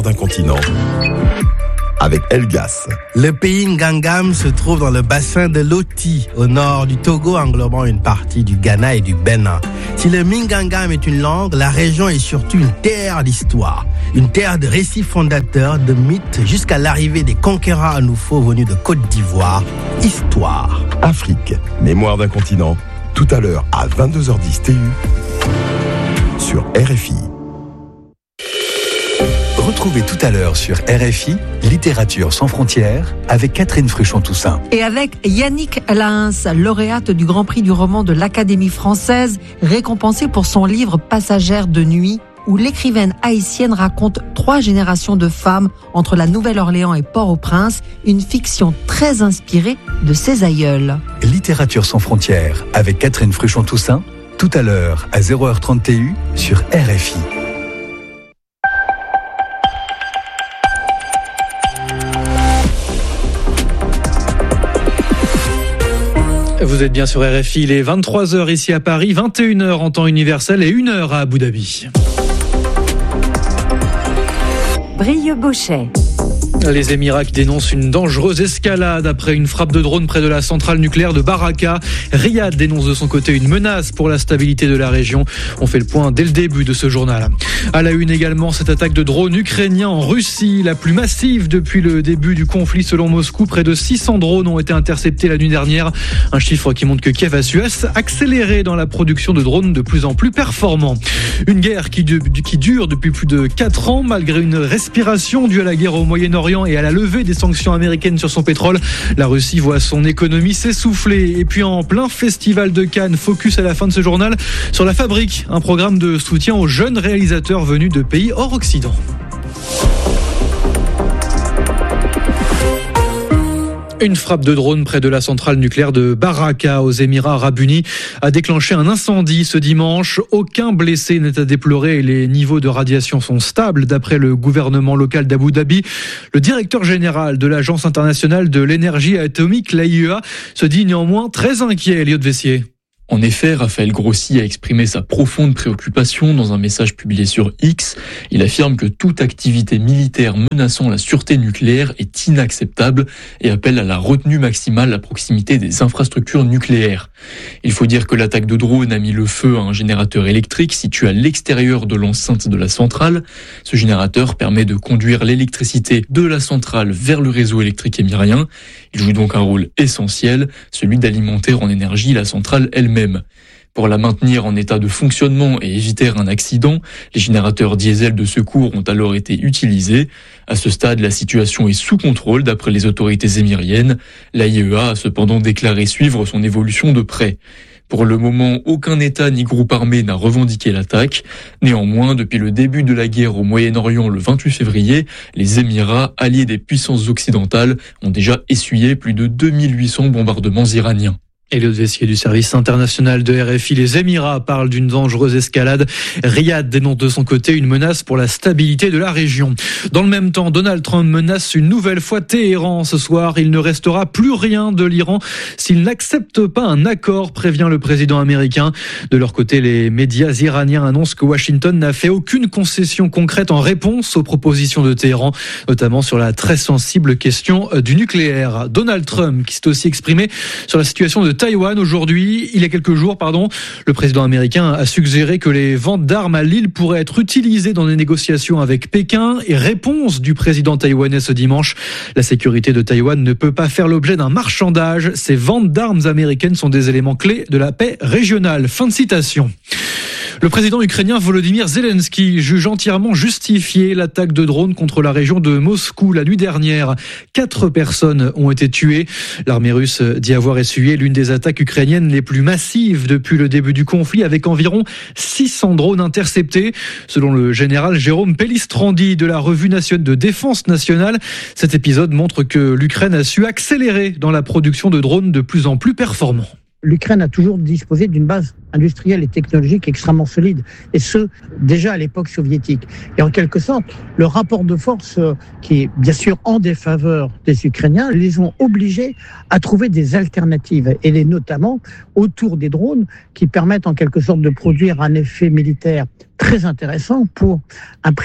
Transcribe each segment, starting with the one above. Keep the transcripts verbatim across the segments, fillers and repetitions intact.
d'un continent. Avec Elgas. Le pays Ngangam se trouve dans le bassin de l'Oti, au nord du Togo, englobant une partie du Ghana et du Bénin. Si le Mingangam est une langue, la région est surtout une terre d'histoire. Une terre de récits fondateurs, de mythes, jusqu'à l'arrivée des conquérants anoufaux venus de Côte d'Ivoire. Histoire. Afrique, mémoire d'un continent. Tout à l'heure à vingt-deux heures dix T U sur R F I. Retrouvez tout à l'heure sur R F I, Littérature sans frontières, avec Catherine Fruchon-Toussaint. Et avec Yannick Lahens, lauréate du Grand Prix du roman de l'Académie française, récompensée pour son livre Passagère de nuit, où l'écrivaine haïtienne raconte trois générations de femmes entre la Nouvelle-Orléans et Port-au-Prince, une fiction très inspirée de ses aïeuls. Littérature sans frontières, avec Catherine Fruchon-Toussaint, tout à l'heure à zéro heure trente T U sur R F I. Vous êtes bien sur R F I, il est vingt-trois heures ici à Paris, vingt et une heures en temps universel et une heure à Abu Dhabi. Brieux-Bauchet. Les Émirats qui dénoncent une dangereuse escalade après une frappe de drone près de la centrale nucléaire de Baraka. Riyad dénonce de son côté une menace pour la stabilité de la région. On fait le point dès le début de ce journal. À la une également, cette attaque de drone ukrainien en Russie, la plus massive depuis le début du conflit selon Moscou. Près de six cents drones ont été interceptés la nuit dernière. Un chiffre qui montre que Kiev a su accélérer dans la production de drones de plus en plus performants. Une guerre qui, qui dure depuis plus de quatre ans malgré une respiration due à la guerre au Moyen-Orient et à la levée des sanctions américaines sur son pétrole. La Russie voit son économie s'essouffler. Et puis en plein festival de Cannes, focus à la fin de ce journal sur La Fabrique, un programme de soutien aux jeunes réalisateurs venus de pays hors Occident. Une frappe de drone près de la centrale nucléaire de Baraka aux Émirats Arabes Unis a déclenché un incendie ce dimanche. Aucun blessé n'est à déplorer et les niveaux de radiation sont stables d'après le gouvernement local d'Abu Dhabi. Le directeur général de l'Agence internationale de l'énergie atomique, l'A I E A, se dit néanmoins très inquiet, Elliot Vessier. En effet, Raphaël Grossi a exprimé sa profonde préoccupation dans un message publié sur X. Il affirme que toute activité militaire menaçant la sûreté nucléaire est inacceptable et appelle à la retenue maximale à proximité des infrastructures nucléaires. Il faut dire que l'attaque de drone a mis le feu à un générateur électrique situé à l'extérieur de l'enceinte de la centrale. Ce générateur permet de conduire l'électricité de la centrale vers le réseau électrique émirien. Il joue donc un rôle essentiel, celui d'alimenter en énergie la centrale elle-même. Pour la maintenir en état de fonctionnement et éviter un accident, les générateurs diesel de secours ont alors été utilisés. À ce stade, la situation est sous contrôle d'après les autorités émiriennes. L'A I E A a cependant déclaré suivre son évolution de près. Pour le moment, aucun État ni groupe armé n'a revendiqué l'attaque. Néanmoins, depuis le début de la guerre au Moyen-Orient le vingt-huit février, les Émirats, alliés des puissances occidentales, ont déjà essuyé plus de deux mille huit cents bombardements iraniens. Elliot Vessier du service international de R F I. Les Émirats parlent d'une dangereuse escalade. Riyad dénonce de son côté une menace pour la stabilité de la région. Dans le même temps, Donald Trump menace une nouvelle fois Téhéran ce soir. Il ne restera plus rien de l'Iran s'il n'accepte pas un accord, prévient le président américain. De leur côté, les médias iraniens annoncent que Washington n'a fait aucune concession concrète en réponse aux propositions de Téhéran, notamment sur la très sensible question du nucléaire. Donald Trump, qui s'est aussi exprimé sur la situation de Taïwan aujourd'hui, il y a quelques jours, pardon, le président américain a suggéré que les ventes d'armes à l'île pourraient être utilisées dans des négociations avec Pékin. Et réponse du président taïwanais ce dimanche, la sécurité de Taïwan ne peut pas faire l'objet d'un marchandage. Ces ventes d'armes américaines sont des éléments clés de la paix régionale. Fin de citation. Le président ukrainien Volodymyr Zelensky juge entièrement justifié l'attaque de drone contre la région de Moscou la nuit dernière. Quatre personnes ont été tuées. L'armée russe dit avoir essuyé l'une des attaques ukrainiennes les plus massives depuis le début du conflit, avec environ six cents drones interceptés. Selon le général Jérôme Pellistrandi de la revue nationale de défense nationale, cet épisode montre que l'Ukraine a su accélérer dans la production de drones de plus en plus performants. L'Ukraine a toujours disposé d'une base industrielle et technologique extrêmement solide, et ce, déjà à l'époque soviétique. Et en quelque sorte, le rapport de force, qui est bien sûr en défaveur des Ukrainiens, les ont obligés à trouver des alternatives, et les, notamment autour des drones, qui permettent en quelque sorte de produire un effet militaire très intéressant pour un prix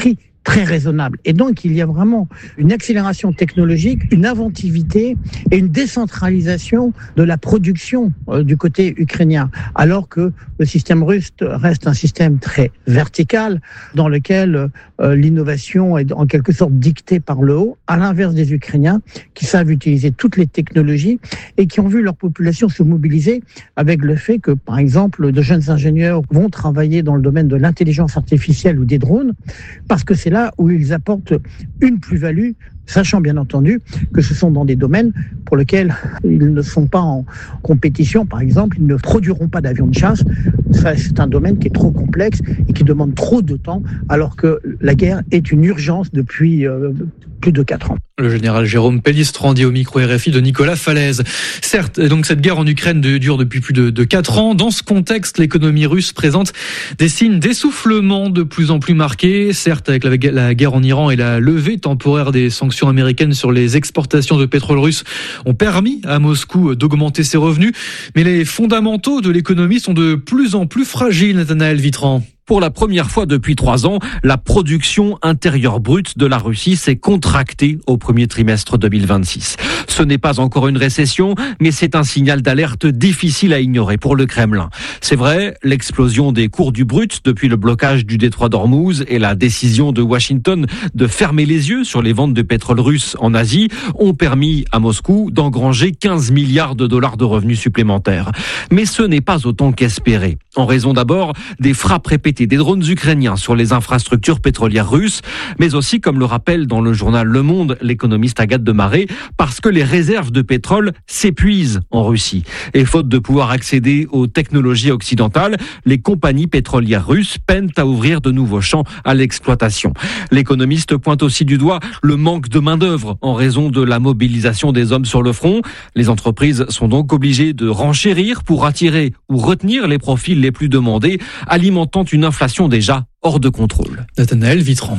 très raisonnable. Et donc, il y a vraiment une accélération technologique, une inventivité et une décentralisation de la production euh, du côté ukrainien, alors que le système russe reste un système très vertical dans lequel euh, l'innovation est en quelque sorte dictée par le haut, à l'inverse des Ukrainiens qui savent utiliser toutes les technologies et qui ont vu leur population se mobiliser avec le fait que, par exemple, de jeunes ingénieurs vont travailler dans le domaine de l'intelligence artificielle ou des drones, parce que c'est là où ils apportent une plus-value, sachant bien entendu que ce sont dans des domaines pour lesquels ils ne sont pas en compétition. Par exemple, ils ne produiront pas d'avions de chasse. Ça, c'est un domaine qui est trop complexe et qui demande trop de temps, alors que la guerre est une urgence depuis euh, plus de quatre ans. Le général Jérôme Pellistrandi au micro R F I de Nicolas Falaise. Certes, donc cette guerre en Ukraine dure depuis plus de, de quatre ans. Dans ce contexte, l'économie russe présente des signes d'essoufflement de plus en plus marqués. Certes, avec la, la guerre en Iran et la levée temporaire des sanctions américaines sur les exportations de pétrole russe ont permis à Moscou d'augmenter ses revenus. Mais les fondamentaux de l'économie sont de plus en plus fragiles, Nathanaël Vitran. Pour la première fois depuis trois ans, la production intérieure brute de la Russie s'est contractée au premier trimestre deux mille vingt-six. Ce n'est pas encore une récession, mais c'est un signal d'alerte difficile à ignorer pour le Kremlin. C'est vrai, l'explosion des cours du brut depuis le blocage du détroit d'Ormuz et la décision de Washington de fermer les yeux sur les ventes de pétrole russe en Asie ont permis à Moscou d'engranger quinze milliards de dollars de revenus supplémentaires. Mais ce n'est pas autant qu'espéré, en raison d'abord des frappes répétées des drones ukrainiens sur les infrastructures pétrolières russes, mais aussi, comme le rappelle dans le journal Le Monde l'économiste Agathe Demaret, parce que les réserves de pétrole s'épuisent en Russie. Et faute de pouvoir accéder aux technologies occidentales, les compagnies pétrolières russes peinent à ouvrir de nouveaux champs à l'exploitation. L'économiste pointe aussi du doigt le manque de main-d'œuvre en raison de la mobilisation des hommes sur le front. Les entreprises sont donc obligées de renchérir pour attirer ou retenir les profils les plus demandés, alimentant une inflation déjà hors de contrôle. Nathanaël Vitran.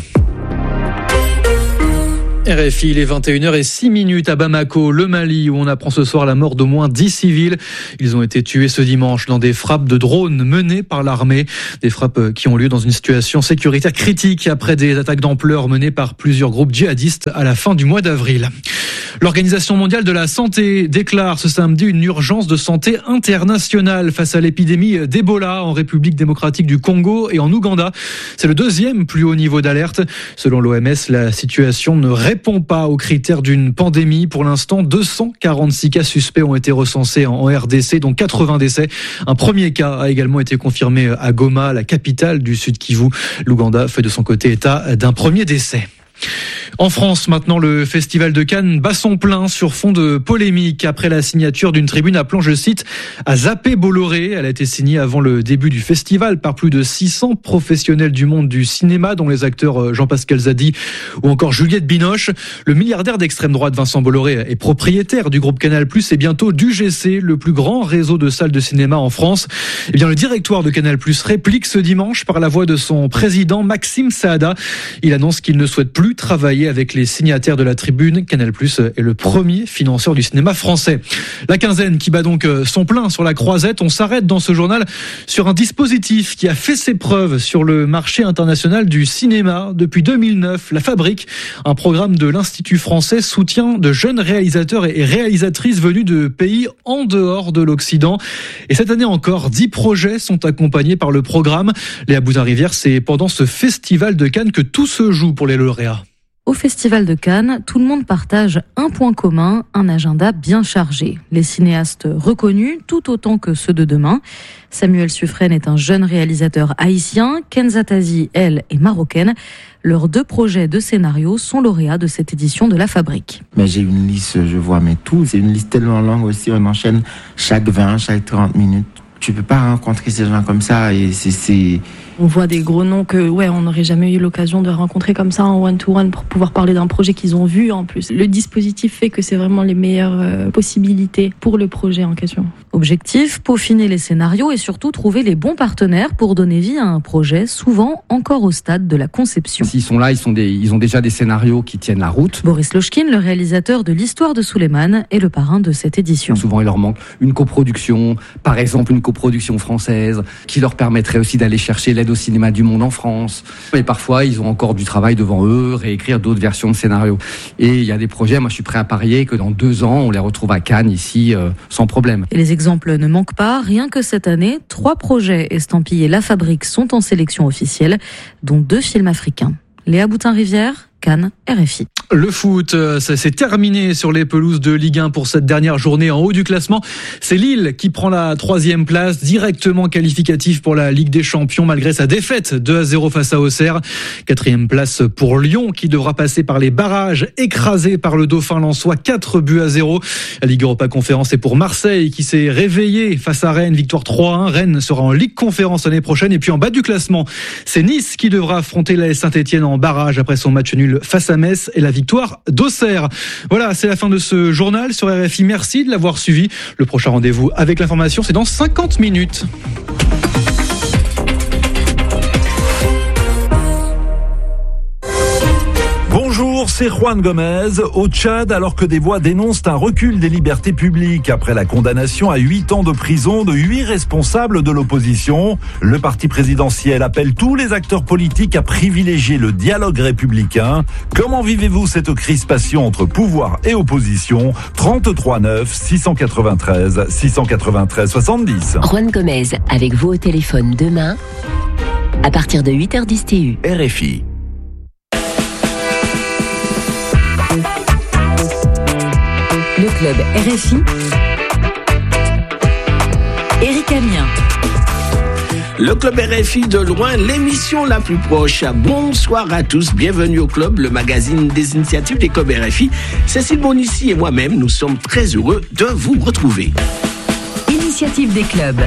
R F I, il est vingt et une heures zéro six à Bamako, le Mali, où on apprend ce soir la mort d'au moins dix civils. Ils ont été tués ce dimanche dans des frappes de drones menées par l'armée. Des frappes qui ont lieu dans une situation sécuritaire critique après des attaques d'ampleur menées par plusieurs groupes djihadistes à la fin du mois d'avril. L'Organisation mondiale de la santé déclare ce samedi une urgence de santé internationale face à l'épidémie d'Ebola en République démocratique du Congo et en Ouganda. C'est le deuxième plus haut niveau d'alerte. Selon l'O M S, la situation ne répond pas aux critères d'une pandémie. Pour l'instant, deux cent quarante-six cas suspects ont été recensés en R D C, dont quatre-vingts décès. Un premier cas a également été confirmé à Goma, la capitale du Sud Kivu. L'Ouganda fait de son côté état d'un premier décès. En France, maintenant, le Festival de Cannes bat son plein sur fond de polémique après la signature d'une tribune appelant, je cite, à zapper Bolloré. Elle a été signée avant le début du festival par plus de six cents professionnels du monde du cinéma, dont les acteurs Jean-Pascal Zadi ou encore Juliette Binoche. Le milliardaire d'extrême droite Vincent Bolloré est propriétaire du groupe Canal+, et bientôt d'U G C, le plus grand réseau de salles de cinéma en France. Eh bien, le directoire de Canal+ réplique ce dimanche par la voix de son président Maxime Saada. Il annonce qu'il ne souhaite plus travailler avec les signataires de la tribune. Canal+ est le premier financeur du cinéma français. La quinzaine qui bat donc son plein sur la croisette. On s'arrête dans ce journal sur un dispositif qui a fait ses preuves sur le marché international du cinéma. Depuis deux mille neuf, La Fabrique, un programme de l'Institut français, soutient de jeunes réalisateurs et réalisatrices venus de pays en dehors de l'Occident. Et cette année encore, dix projets sont accompagnés par le programme. Léa Bouzard-Rivière, c'est pendant ce festival de Cannes que tout se joue pour les lauréats. Au Festival de Cannes, tout le monde partage un point commun, un agenda bien chargé. Les cinéastes reconnus, tout autant que ceux de demain. Samuel Suffren est un jeune réalisateur haïtien. Kenza Tazi, elle, est marocaine. Leurs deux projets de scénario sont lauréats de cette édition de La Fabrique. Mais j'ai une liste, je vois mais tout. C'est une liste tellement longue aussi, on enchaîne chaque vingt, chaque trente minutes. Tu peux pas rencontrer ces gens comme ça et c'est... c'est... On voit des gros noms que, ouais, on n'aurait jamais eu l'occasion de rencontrer comme ça en one-to-one pour pouvoir parler d'un projet qu'ils ont vu en plus. Le dispositif fait que c'est vraiment les meilleures euh, possibilités pour le projet en question. Objectif, peaufiner les scénarios et surtout trouver les bons partenaires pour donner vie à un projet souvent encore au stade de la conception. S'ils sont là, ils, sont des, ils ont déjà des scénarios qui tiennent la route. Boris Lochkin, le réalisateur de l'histoire de Souleymane, est le parrain de cette édition. Souvent, il leur manque une coproduction, par exemple une coproduction française, qui leur permettrait aussi d'aller chercher l'aide au cinéma du monde en France. Et parfois, ils ont encore du travail devant eux, réécrire d'autres versions de scénarios. Et il y a des projets, moi je suis prêt à parier que dans deux ans, on les retrouve à Cannes, ici, euh, sans problème. Et les exemples ne manquent pas. Rien que cette année, trois projets estampillés La Fabrique sont en sélection officielle, dont deux films africains. Léa Boutin-Rivière, Cannes, R F I. Le foot, ça s'est terminé sur les pelouses de Ligue un pour cette dernière journée en haut du classement. C'est Lille qui prend la troisième place, directement qualificatif pour la Ligue des Champions malgré sa défaite deux à zéro face à Auxerre. Quatrième place pour Lyon qui devra passer par les barrages, écrasé par le Dauphin lensois, quatre buts à zéro. La Ligue Europa Conférence est pour Marseille qui s'est réveillé face à Rennes, victoire trois à un. Rennes sera en Ligue Conférence l'année prochaine. Et puis en bas du classement, c'est Nice qui devra affronter l'A S Saint-Etienne en barrage après son match nul face à Metz et la victoire d'Auxerre. Voilà, c'est la fin de ce journal sur R F I. Merci de l'avoir suivi. Le prochain rendez-vous avec l'information, c'est dans cinquante minutes. Bonjour, c'est Juan Gomez. Au Tchad, alors que des voix dénoncent un recul des libertés publiques après la condamnation à huit ans de prison de huit responsables de l'opposition, le parti présidentiel appelle tous les acteurs politiques à privilégier le dialogue républicain. Comment vivez-vous cette crispation entre pouvoir et opposition ? trente-trois neuf, six cent quatre-vingt-treize, six cent quatre-vingt-treize, soixante-dix. Juan Gomez, avec vous au téléphone demain, à partir de huit heures dix T U. R F I. Le club R F I, Éric Amien. Le club R F I de loin, l'émission la plus proche. Bonsoir à tous, bienvenue au club, le magazine des initiatives des clubs R F I. Cécile Bonissi et moi-même, nous sommes très heureux de vous retrouver. Initiative des clubs.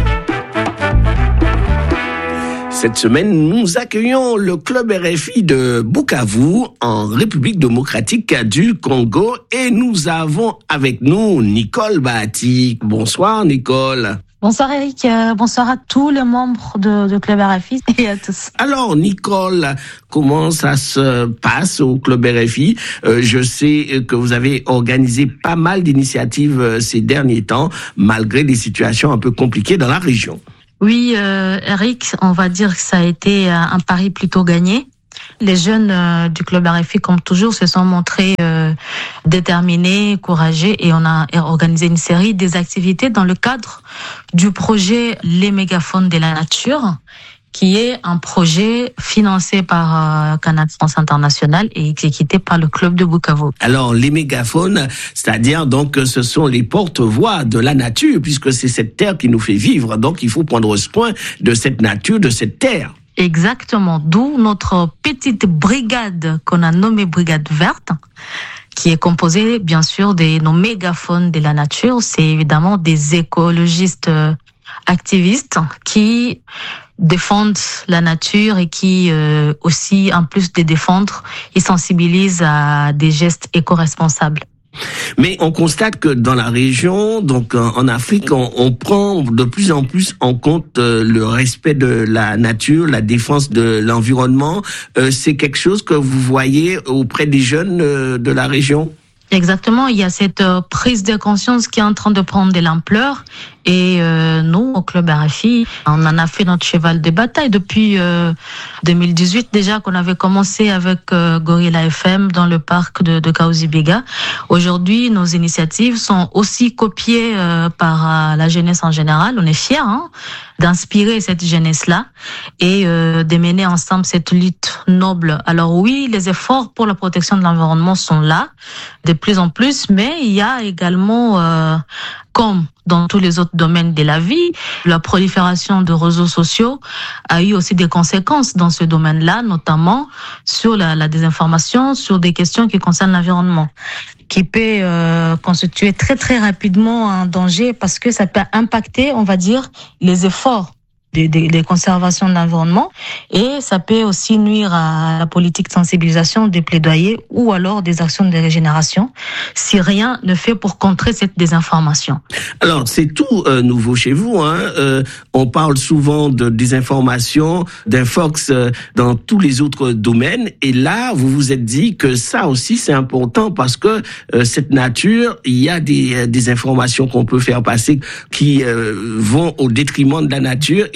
Cette semaine, nous accueillons le club R F I de Bukavu, en République démocratique du Congo, et nous avons avec nous Nicole Bahati. Bonsoir Nicole. Bonsoir Eric, euh, bonsoir à tous les membres de, de Club R F I et à tous. Alors Nicole, comment ça se passe au Club R F I ? euh, Je sais que vous avez organisé pas mal d'initiatives euh, ces derniers temps, malgré des situations un peu compliquées dans la région. Oui, euh, Eric, on va dire que ça a été un pari plutôt gagné. Les jeunes euh, du Club R F I, comme toujours, se sont montrés euh, déterminés, courageux, et on a organisé une série des activités dans le cadre du projet Les Mégaphones de la Nature, qui est un projet financé par euh, Canal France International et exécuté par le club de Bukavu. Alors, les mégaphones, c'est-à-dire donc ce sont les porte-voix de la nature, puisque c'est cette terre qui nous fait vivre. Donc, il faut prendre soin de cette nature, de cette terre. Exactement. D'où notre petite brigade qu'on a nommée Brigade Verte, qui est composée, bien sûr, de nos mégaphones de la nature. C'est évidemment des écologistes euh, activistes qui défendent la nature et qui euh, aussi, en plus de défendre, ils sensibilisent à des gestes éco-responsables. Mais on constate que dans la région, donc en Afrique, on, on prend de plus en plus en compte euh, le respect de la nature, la défense de l'environnement. Euh, c'est quelque chose que vous voyez auprès des jeunes euh, de la région ? Exactement, il y a cette euh, prise de conscience qui est en train de prendre de l'ampleur. Et euh, nous, au Club R F I, on en a fait notre cheval de bataille depuis euh, deux mille dix-huit déjà, qu'on avait commencé avec euh, Gorilla F M dans le parc de, de Kaouzi-Biega. Aujourd'hui, nos initiatives sont aussi copiées euh, par euh, la jeunesse en général. On est fiers hein, d'inspirer cette jeunesse-là et euh, de mener ensemble cette lutte noble. Alors oui, les efforts pour la protection de l'environnement sont là, de plus en plus, mais il y a également, euh, comme dans tous les autres domaines de la vie, la prolifération de réseaux sociaux a eu aussi des conséquences dans ce domaine-là, notamment sur la, la désinformation, sur des questions qui concernent l'environnement, qui peut euh, constituer très très rapidement un danger parce que ça peut impacter, on va dire, les efforts de, de, de conservation de l'environnement et ça peut aussi nuire à la politique de sensibilisation, des plaidoyers ou alors des actions de régénération si rien ne fait pour contrer cette désinformation. Alors c'est tout euh, nouveau chez vous, hein. Euh, on parle souvent de désinformation, d'infox euh, dans tous les autres domaines et là vous vous êtes dit que ça aussi c'est important parce que euh, cette nature, il y a des, des informations qu'on peut faire passer qui euh, vont au détriment de la nature et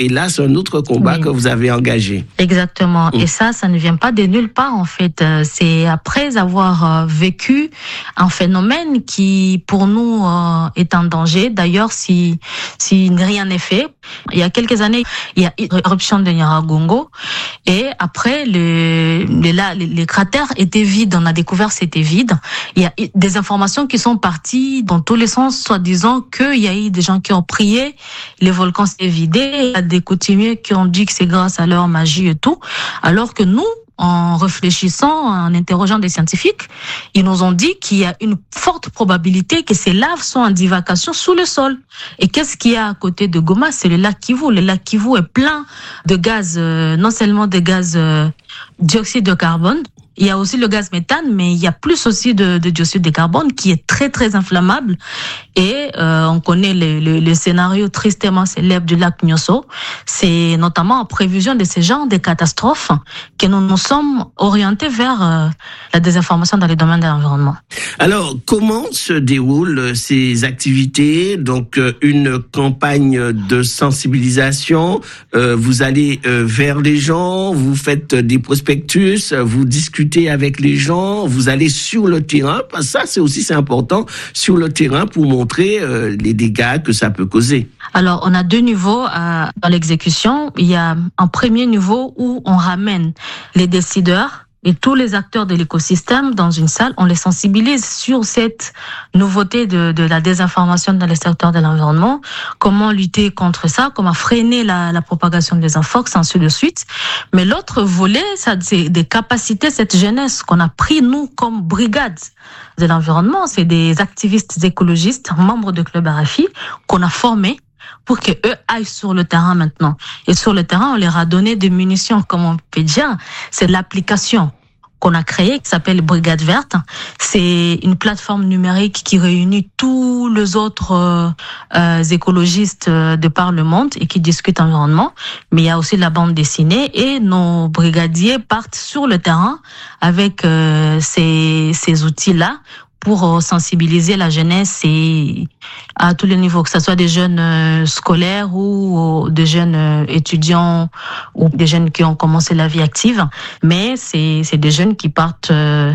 et là, c'est un autre combat Oui. que vous avez engagé. Exactement. Mmh. Et ça, ça ne vient pas de nulle part, en fait. Euh, C'est après avoir euh, vécu un phénomène qui, pour nous, euh, est en danger. D'ailleurs, si, si rien n'est fait, il y a quelques années, il y a eu l'éruption de Nyiragongo. Et après, le, les, là, les, les cratères étaient vides. On a découvert que c'était vide. Il y a eu des informations qui sont parties dans tous les sens, soi-disant qu'il y a eu des gens qui ont prié, les volcans s'est vidé. Il y a des coutumiers qui ont dit que c'est grâce à leur magie et tout. Alors que nous, en réfléchissant, en interrogeant des scientifiques, ils nous ont dit qu'il y a une forte probabilité que ces laves sont en divagation sous le sol. Et qu'est-ce qu'il y a à côté de Goma? C'est le lac Kivu. Le lac Kivu est plein de gaz, euh, non seulement de gaz euh, dioxyde de carbone, il y a aussi le gaz méthane, mais il y a plus aussi de, de dioxyde de carbone qui est très très inflammable. Et euh, on connaît le, le, le scénario tristement célèbre du lac Nyonso. C'est notamment en prévision de ces genres de catastrophes que nous nous sommes orientés vers euh, la désinformation dans les domaines de l'environnement. Alors, comment se déroulent ces activités? Donc, euh, une campagne de sensibilisation, euh, vous allez euh, vers les gens, vous faites des prospectus, vous discutez avec les gens, vous allez sur le terrain, parce que ça, c'est aussi c'est important, sur le terrain pour montrer euh, les dégâts que ça peut causer. Alors, on a deux niveaux euh, dans l'exécution. Il y a un premier niveau où on ramène les décideurs et tous les acteurs de l'écosystème dans une salle, on les sensibilise sur cette nouveauté de, de la désinformation dans le secteur de l'environnement, comment lutter contre ça, comment freiner la, la propagation des infox, ainsi de suite. Mais l'autre volet, ça, c'est des capacités, cette jeunesse qu'on a pris, nous, comme brigade de l'environnement, c'est des activistes écologistes, membres de Club R F I, qu'on a formés pour que eux aillent sur le terrain maintenant. Et sur le terrain, on leur a donné des munitions, comme on peut dire. C'est l'application qu'on a créée, qui s'appelle Brigade Verte. C'est une plateforme numérique qui réunit tous les autres euh, euh, écologistes euh, de par le monde et qui discutent environnement. Mais il y a aussi la bande dessinée et nos brigadiers partent sur le terrain avec euh, ces, ces outils-là pour sensibiliser la jeunesse et à tous les niveaux, que ce soit des jeunes scolaires ou des jeunes étudiants ou des jeunes qui ont commencé la vie active. Mais c'est, c'est des jeunes qui partent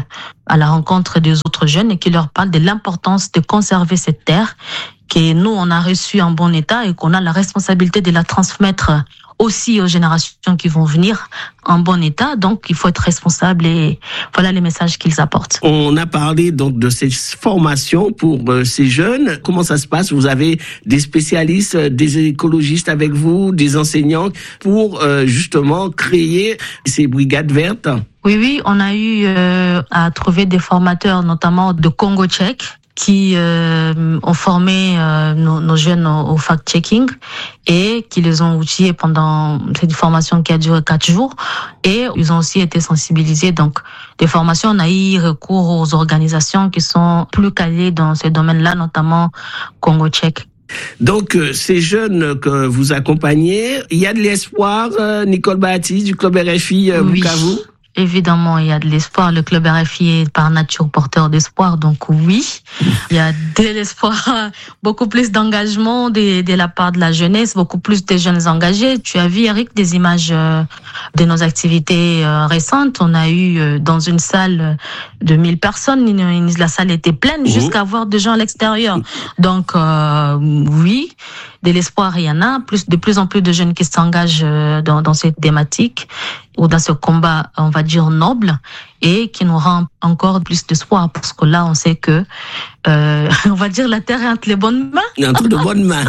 à la rencontre des autres jeunes et qui leur parlent de l'importance de conserver cette terre que nous, on a reçue en bon état et qu'on a la responsabilité de la transmettre aussi aux générations qui vont venir en bon état. Donc, il faut être responsable et voilà les messages qu'ils apportent. On a parlé donc de ces formations pour euh, ces jeunes. Comment ça se passe? Vous avez des spécialistes, des écologistes avec vous, des enseignants pour euh, justement créer ces brigades vertes? Oui, oui, on a eu euh, à trouver des formateurs, notamment de Congo tchèque, qui euh, ont formé euh, nos, nos jeunes au, au fact-checking et qui les ont outillés pendant cette formation qui a duré quatre jours. Et ils ont aussi été sensibilisés. Donc, des formations, on a eu recours aux organisations qui sont plus calées dans ces domaines-là, notamment Congo tchèque. Donc, euh, ces jeunes que vous accompagnez, il y a de l'espoir, euh, Nicole Baptiste du Club R F I euh, oui. Bukavu? Évidemment, il y a de l'espoir. Le Club R F I est par nature porteur d'espoir, donc oui, il y a de l'espoir, beaucoup plus d'engagement de, de la part de la jeunesse, beaucoup plus de jeunes engagés. Tu as vu, Eric, des images de nos activités récentes. On a eu dans une salle de mille personnes, la salle était pleine mmh. jusqu'à voir des gens à l'extérieur. Donc euh, oui, de l'espoir, il y en a. Plus, de plus en plus de jeunes qui s'engagent dans, dans cette thématique ou dans ce combat, on va dire, noble, et qui nous rend encore plus d'espoir, parce que là, on sait que, euh, on va dire, la terre est entre les bonnes mains. Entre de bonnes mains.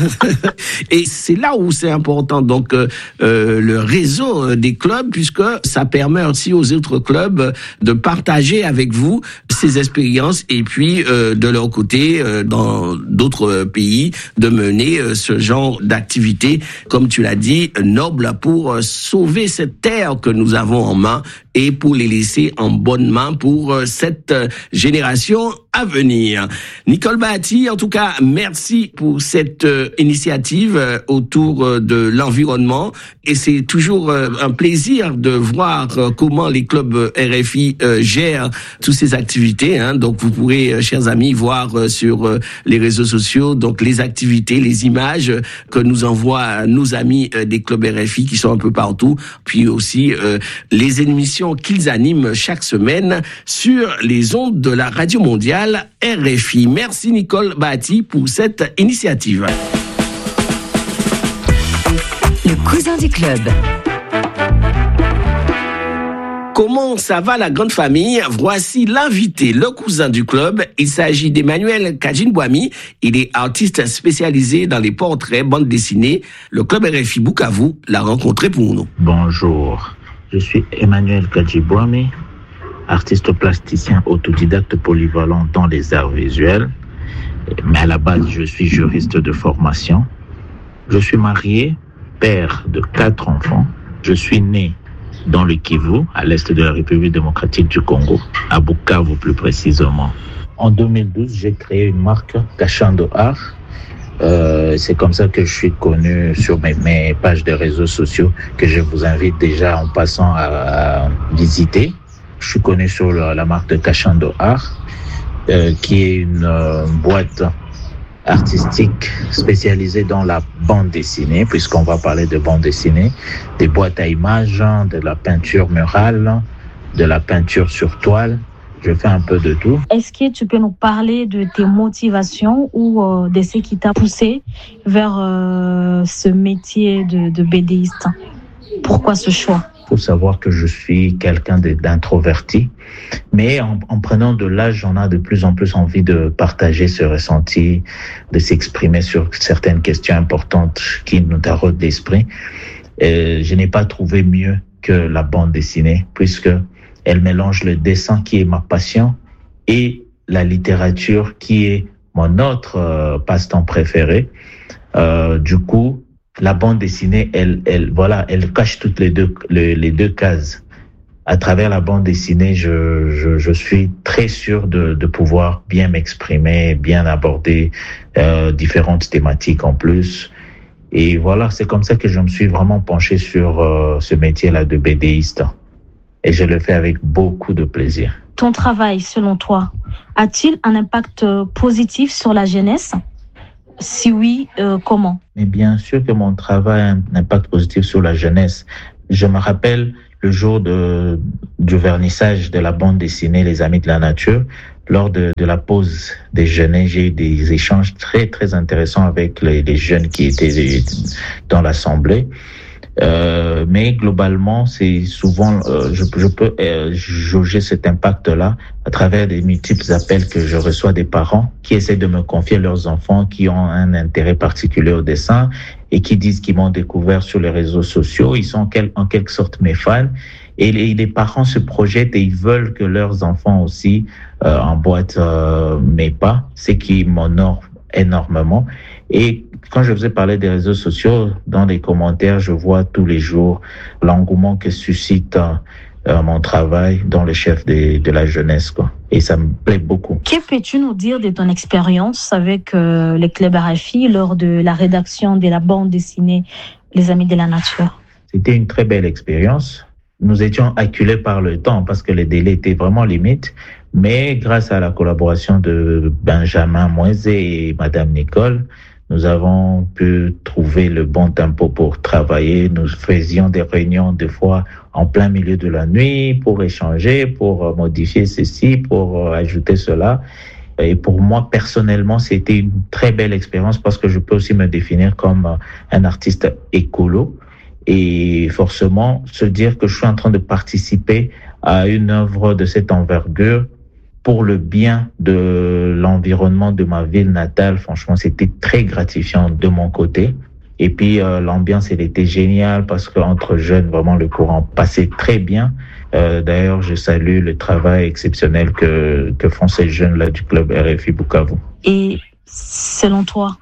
Et c'est là où c'est important, donc, euh, le réseau des clubs, puisque ça permet aussi aux autres clubs de partager avec vous ces expériences, et puis, euh, de leur côté, euh, dans d'autres pays, de mener euh, ce genre d'activité, comme tu l'as dit, noble, pour sauver cette terre que nous avons en main et pour les laisser en bonne main pour cette génération à venir. Nicole Bahati, en tout cas, merci pour cette initiative autour de l'environnement et c'est toujours un plaisir de voir comment les clubs R F I gèrent toutes ces activités. Hein. Donc vous pourrez, chers amis, voir sur les réseaux sociaux donc les activités, les images que nous envoient nos amis des clubs R F I qui sont un peu partout, puis aussi euh, les émissions qu'ils animent chaque semaine sur les ondes de la Radio Mondiale R F I. Merci Nicole Bahati pour cette initiative. Le cousin du club. Comment ça va la grande famille? Voici l'invité, le cousin du club. Il s'agit d'Emmanuel Kadjinbouami. Il est artiste spécialisé dans les portraits, bandes dessinées. Le club R F I Bukavu l'a rencontré pour nous. Bonjour, je suis Emmanuel Kadjinbouami, artiste plasticien autodidacte polyvalent dans les arts visuels. Mais à la base, je suis juriste de formation. Je suis marié, père de quatre enfants. Je suis né dans le Kivu, à l'est de la République démocratique du Congo, à Bukavu plus précisément. En deux mille douze, j'ai créé une marque Kashando Art. Euh, c'est comme ça que je suis connu sur mes, mes pages de réseaux sociaux que je vous invite déjà en passant à, à visiter. Je suis connu sur la, la marque de Kashando Art, euh, qui est une euh, boîte artistique spécialisée dans la bande dessinée, puisqu'on va parler de bande dessinée, des boîtes à images, de la peinture murale, de la peinture sur toile. Je fais un peu de tout. Est-ce que tu peux nous parler de tes motivations ou euh, de ce qui t'a poussé vers euh, ce métier de, de BDiste? Pourquoi ce choix? Il faut savoir que je suis quelqu'un d'introverti, mais en, en prenant de l'âge, on a de plus en plus envie de partager ce ressenti, de s'exprimer sur certaines questions importantes qui nous taraudent l'esprit. Et je n'ai pas trouvé mieux que la bande dessinée, puisque elle mélange le dessin qui est ma passion et la littérature qui est mon autre euh, passe-temps préféré. Euh, du coup, la bande dessinée, elle, elle, voilà, elle cache toutes les deux, les, les deux cases. À travers la bande dessinée, je, je, je suis très sûr de, de pouvoir bien m'exprimer, bien aborder euh, différentes thématiques en plus. Et voilà, c'est comme ça que je me suis vraiment penché sur euh, ce métier-là de BDiste. Et je le fais avec beaucoup de plaisir. Ton travail, selon toi, a-t-il un impact positif sur la jeunesse ? Si oui, euh, comment? Mais bien sûr que mon travail a un impact positif sur la jeunesse. Je me rappelle le jour de, du vernissage de la bande dessinée Les Amis de la Nature. Lors de, de la pause déjeuner, j'ai eu des échanges très, très intéressants avec les, les jeunes qui étaient dans l'assemblée. Euh, mais globalement, c'est souvent, euh, je, je peux euh, jauger cet impact-là à travers des multiples appels que je reçois des parents qui essaient de me confier leurs enfants qui ont un intérêt particulier au dessin et qui disent qu'ils m'ont découvert sur les réseaux sociaux. Ils sont en, quel, en quelque sorte mes fans. Et les, les parents se projettent et ils veulent que leurs enfants aussi euh, emboîtent euh, mes pas, ce qui m'honore énormément. Et quand je vous ai parlé des réseaux sociaux, dans les commentaires, je vois tous les jours l'engouement que suscite euh, mon travail dans le chef de, de la jeunesse, quoi. Et ça me plaît beaucoup. Que peux-tu nous dire de ton expérience avec euh, les clubs R F I lors de la rédaction de la bande dessinée Les Amis de la Nature? C'était une très belle expérience. Nous étions acculés par le temps parce que les délais étaient vraiment limites. Mais grâce à la collaboration de Benjamin Moisé et Madame Nicole, nous avons pu trouver le bon tempo pour travailler. Nous faisions des réunions des fois en plein milieu de la nuit pour échanger, pour modifier ceci, pour ajouter cela. Et pour moi, personnellement, c'était une très belle expérience parce que je peux aussi me définir comme un artiste écolo. Et forcément, se dire que je suis en train de participer à une œuvre de cette envergure pour le bien de l'environnement de ma ville natale, franchement, c'était très gratifiant de mon côté. Et puis, euh, l'ambiance, elle était géniale parce qu'entre jeunes, vraiment, le courant passait très bien. Euh, d'ailleurs, je salue le travail exceptionnel que, que font ces jeunes-là du club R F I Bukavu. Et selon toi,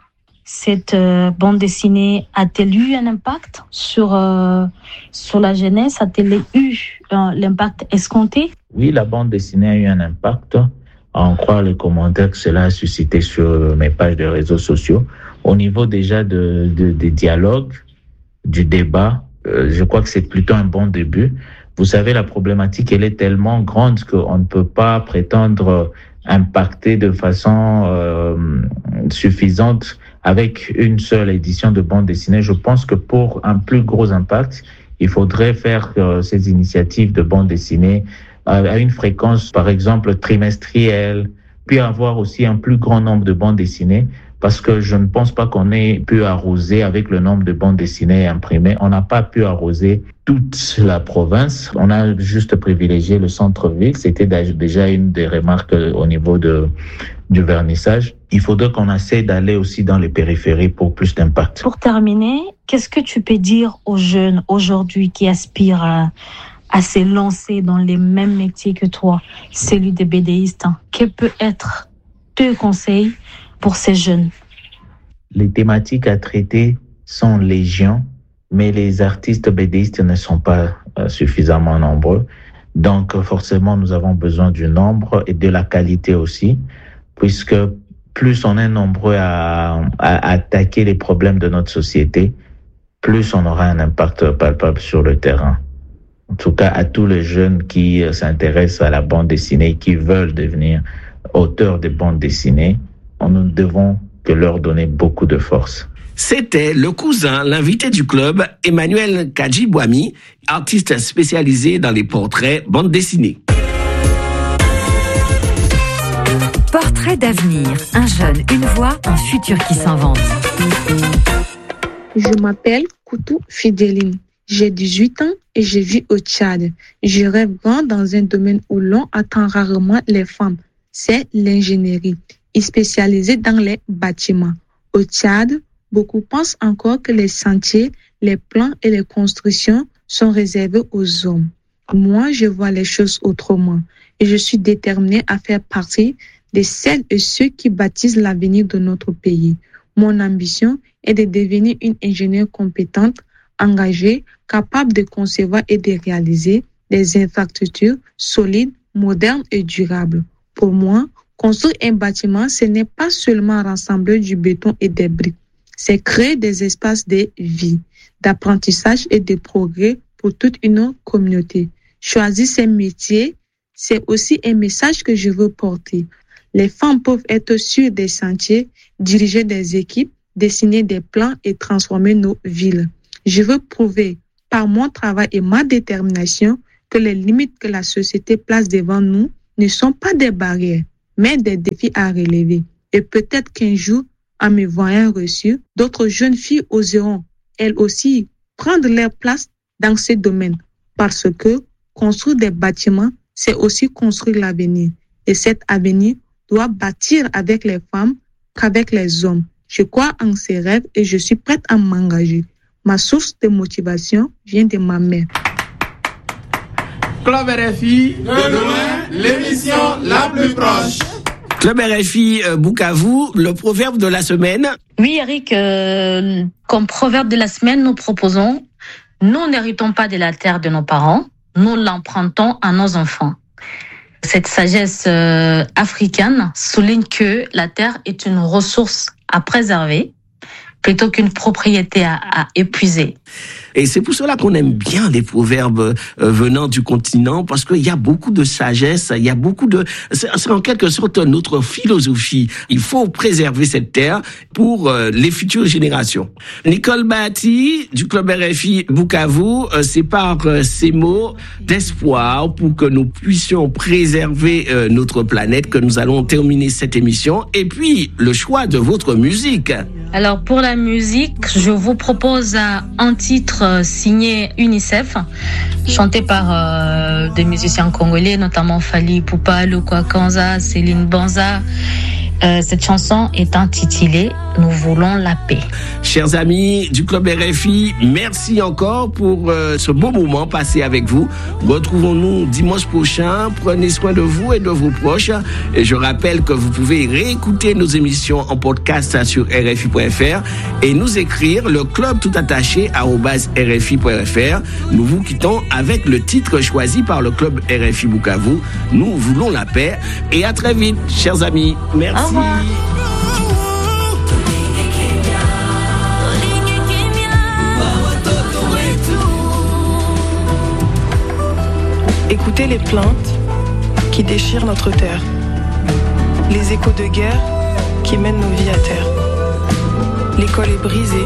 cette euh, bande dessinée a-t-elle eu un impact sur, euh, sur la jeunesse? A-t-elle eu euh, l'impact escompté? Oui, la bande dessinée a eu un impact. À en croire les commentaires que cela a suscité sur mes pages de réseaux sociaux. Au niveau déjà de, de, des dialogues, du débat, euh, je crois que c'est plutôt un bon début. Vous savez, la problématique, elle est tellement grande qu'on ne peut pas prétendre impacter de façon euh, suffisante avec une seule édition de bande dessinée. Je pense que pour un plus gros impact, il faudrait faire euh, ces initiatives de bande dessinée à une fréquence, par exemple, trimestrielle, puis avoir aussi un plus grand nombre de bandes dessinées, parce que je ne pense pas qu'on ait pu arroser avec le nombre de bandes dessinées imprimées. On n'a pas pu arroser toute la province. On a juste privilégié le centre-ville. C'était déjà une des remarques au niveau de, du vernissage. Il faudrait qu'on essaie d'aller aussi dans les périphéries pour plus d'impact. Pour terminer, qu'est-ce que tu peux dire aux jeunes aujourd'hui qui aspirent à à se lancer dans les mêmes métiers que toi, celui de bédéiste? Quel peut être tes conseils pour ces jeunes? Les thématiques à traiter sont légion, mais les artistes bédéistes ne sont pas euh, suffisamment nombreux. Donc forcément, nous avons besoin du nombre et de la qualité aussi, puisque plus on est nombreux à, à, à attaquer les problèmes de notre société, plus on aura un impact palpable sur le terrain. En tout cas, à tous les jeunes qui s'intéressent à la bande dessinée, qui veulent devenir auteurs de bande dessinée, nous ne devons que leur donner beaucoup de force. C'était le cousin, l'invité du club, Emmanuel Kadjibouami, artiste spécialisé dans les portraits bande dessinée. Portrait d'avenir, un jeune, une voix, un futur qui s'invente. Je m'appelle Koutou Fidéline. J'ai dix-huit ans et je vis au Tchad. Je rêve grand dans un domaine où l'on attend rarement les femmes. C'est l'ingénierie, et spécialisée dans les bâtiments. Au Tchad, beaucoup pensent encore que les chantiers, les plans et les constructions sont réservés aux hommes. Moi, je vois les choses autrement et je suis déterminée à faire partie de celles et ceux qui bâtissent l'avenir de notre pays. Mon ambition est de devenir une ingénieure compétente, engagée, capable de concevoir et de réaliser des infrastructures solides, modernes et durables. Pour moi, construire un bâtiment, ce n'est pas seulement rassembler du béton et des briques. C'est créer des espaces de vie, d'apprentissage et de progrès pour toute une communauté. Choisir ces métiers, c'est aussi un message que je veux porter. Les femmes peuvent être sur des chantiers, diriger des équipes, dessiner des plans et transformer nos villes. Je veux prouver par mon travail et ma détermination que les limites que la société place devant nous ne sont pas des barrières, mais des défis à relever. Et peut-être qu'un jour, en me voyant reçue, d'autres jeunes filles oseront, elles aussi, prendre leur place dans ce domaine. Parce que construire des bâtiments, c'est aussi construire l'avenir. Et cet avenir doit bâtir avec les femmes qu'avec les hommes. Je crois en ces rêves et je suis prête à m'engager. Ma source de motivation vient de ma mère. Club R F I, de demain, l'émission la plus proche. Club R F I euh, Bukavu, le proverbe de la semaine. Oui, Eric, euh, comme proverbe de la semaine, nous proposons « Nous n'héritons pas de la terre de nos parents, nous l'empruntons à nos enfants ». Cette sagesse euh, africaine souligne que la terre est une ressource à préserver plutôt qu'une propriété à, à épuiser. Et c'est pour cela qu'on aime bien les proverbes euh, venant du continent, parce qu'il y a beaucoup de sagesse, il y a beaucoup de... C'est, c'est en quelque sorte notre philosophie. Il faut préserver cette terre pour euh, les futures générations. Nicole Bahati, du Club R F I Bukavu, euh, sépare euh, ces mots d'espoir pour que nous puissions préserver euh, notre planète, que nous allons terminer cette émission. Et puis, le choix de votre musique. Alors, pour la musique, je vous propose un titre signé UNICEF, chanté par euh, des musiciens congolais, notamment Fally Ipupa, Lokwa Kanza, Céline Banza. Euh, cette chanson est intitulée « Nous voulons la paix ». Chers amis du Club R F I, merci encore pour euh, ce beau moment passé avec vous. Retrouvons-nous dimanche prochain. Prenez soin de vous et de vos proches. Et je rappelle que vous pouvez réécouter nos émissions en podcast sur R F I point F R et nous écrire le club tout attaché arobase R F I point F R. Nous vous quittons avec le titre choisi par le Club R F I Bukavu. Nous voulons la paix. Et à très vite, chers amis. Merci. Au revoir. Écoutez les plaintes qui déchirent notre terre, les échos de guerre qui mènent nos vies à terre. L'école est brisée,